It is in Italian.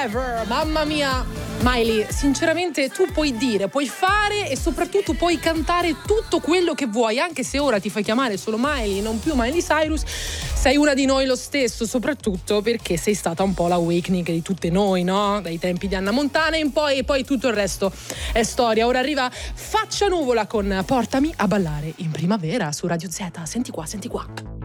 Forever. Mamma mia, Miley, sinceramente tu puoi dire, puoi fare e soprattutto puoi cantare tutto quello che vuoi, anche se ora ti fai chiamare solo Miley, non più Miley Cyrus. Sei una di noi lo stesso, soprattutto perché sei stata un po' l'awakening di tutte noi, no? Dai tempi di Anna Montana in poi, e poi tutto il resto è storia. Ora arriva Faccia Nuvola con Portami a ballare in primavera su Radio Z. Senti qua, senti qua.